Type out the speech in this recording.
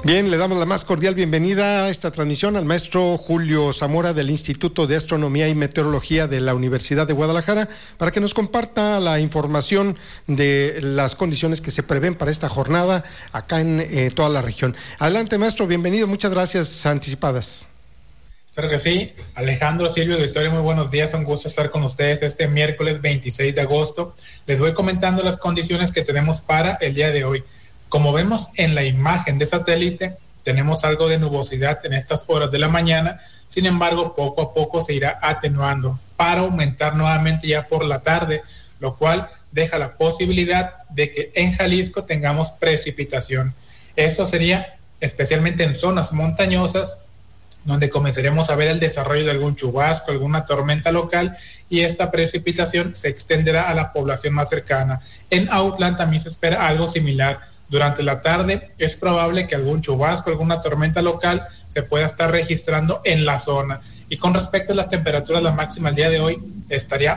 Bien, le damos la más cordial bienvenida a esta transmisión al maestro Julio Zamora del Instituto de Astronomía y Meteorología de la Universidad de Guadalajara para que nos comparta la información de las condiciones que se prevén para esta jornada acá en toda la región. Adelante, maestro, bienvenido, muchas gracias anticipadas. Claro que sí, Alejandro, Silvio, Victoria, muy buenos días, un gusto estar con ustedes este miércoles 26 de agosto. Les voy comentando las condiciones que tenemos para el día de hoy. Como vemos en la imagen de satélite, tenemos algo de nubosidad en estas horas de la mañana, sin embargo, poco a poco se irá atenuando para aumentar nuevamente ya por la tarde, lo cual deja la posibilidad de que en Jalisco tengamos precipitación. Eso sería especialmente en zonas montañosas, donde comenzaremos a ver el desarrollo de algún chubasco, alguna tormenta local, y esta precipitación se extenderá a la población más cercana. En Autlán también se espera algo similar. Durante la tarde es probable que algún chubasco, alguna tormenta local se pueda estar registrando en la zona. Y con respecto a las temperaturas, la máxima el día de hoy estaría